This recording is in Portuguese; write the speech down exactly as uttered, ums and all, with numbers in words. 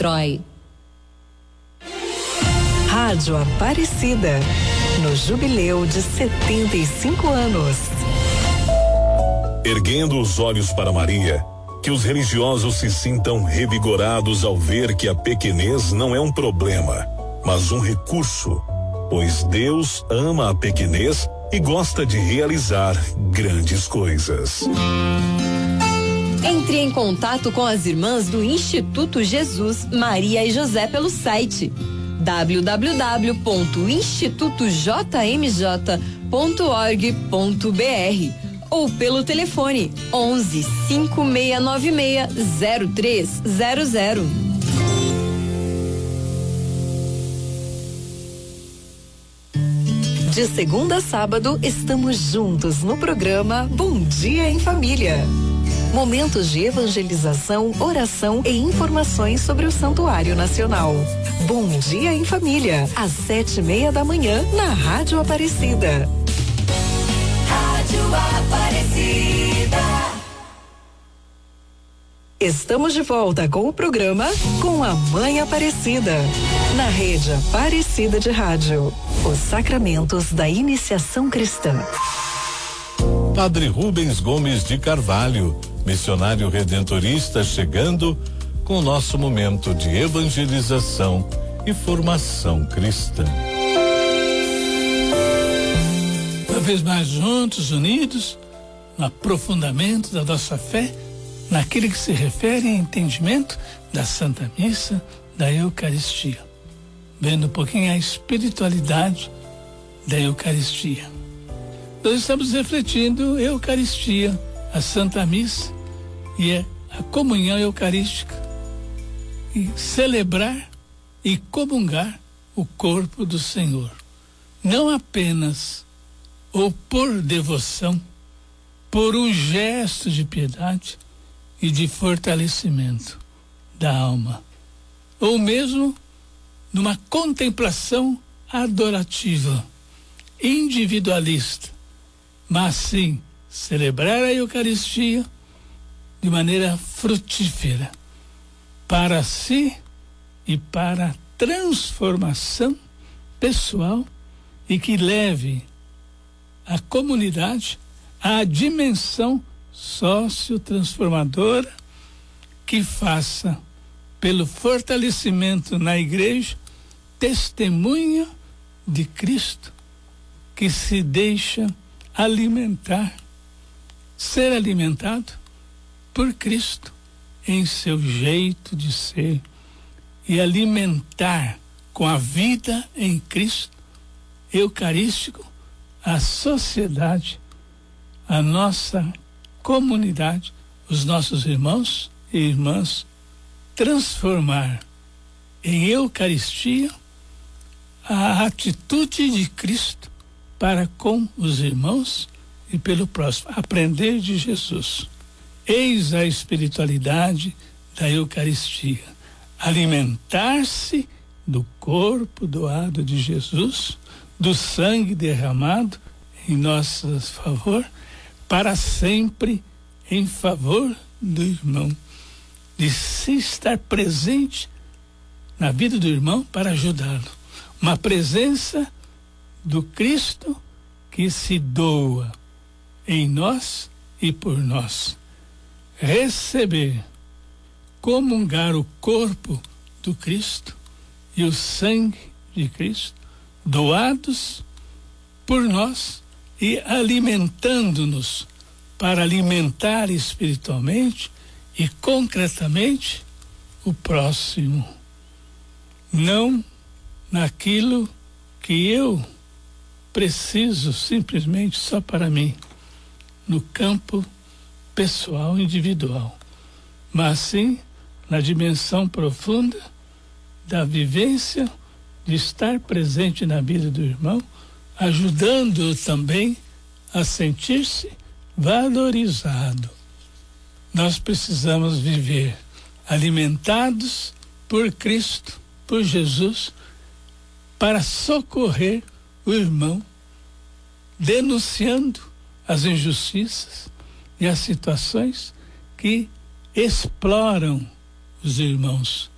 Troy. Rádio Aparecida, no jubileu de setenta e cinco anos. Erguendo os olhos para Maria, que os religiosos se sintam revigorados ao ver que a pequenez não é um problema, mas um recurso, pois Deus ama a pequenez e gosta de realizar grandes coisas. Entre em contato com as irmãs do Instituto Jesus, Maria e José pelo site w w w ponto instituto j m j ponto org ponto b r ou pelo telefone onze, cinco seis nove seis, zero três zero zero. De segunda a sábado, estamos juntos no programa Bom Dia em Família. Momentos de evangelização, oração e informações sobre o Santuário Nacional. Bom Dia em Família, às sete e meia da manhã, na Rádio Aparecida. Rádio Aparecida. Estamos de volta com o programa Com a Mãe Aparecida, na rede Aparecida de Rádio. Os sacramentos da iniciação cristã. Padre Rubens Gomes de Carvalho, missionário redentorista, chegando com o nosso momento de evangelização e formação cristã. Uma vez mais juntos, unidos, no aprofundamento da nossa fé, naquilo que se refere ao entendimento da Santa Missa, da Eucaristia. Vendo um pouquinho a espiritualidade da Eucaristia. Nós estamos refletindo a Eucaristia, a Santa Missa e a comunhão eucarística. E celebrar e comungar o corpo do Senhor. Não apenas ou por devoção, por um gesto de piedade e de fortalecimento da alma, ou mesmo numa contemplação adorativa, individualista, mas sim celebrar a Eucaristia de maneira frutífera, para si e para a transformação pessoal e que leve a comunidade à dimensão sociotransformadora, que faça, pelo fortalecimento na igreja, testemunha de Cristo, que se deixa alimentar, ser alimentado por Cristo em seu jeito de ser e alimentar com a vida em Cristo eucarístico a sociedade, a nossa comunidade, os nossos irmãos e irmãs, transformar em Eucaristia a atitude de Cristo para com os irmãos e pelo próximo, aprender de Jesus. Eis a espiritualidade da Eucaristia, alimentar-se do corpo doado de Jesus, do sangue derramado em nosso favor, para sempre em favor do irmão, de se estar presente na vida do irmão para ajudá-lo. Uma presença do Cristo que se doa em nós e por nós. Receber, comungar o corpo do Cristo e o sangue de Cristo, doados por nós e alimentando-nos para alimentar espiritualmente e concretamente o próximo. Não naquilo que eu preciso simplesmente só para mim, no campo pessoal, individual, mas sim na dimensão profunda da vivência de estar presente na vida do irmão, ajudando-o também a sentir-se valorizado. Nós precisamos viver alimentados por Cristo, por Jesus, para socorrer o irmão, denunciando as injustiças e as situações que exploram os irmãos,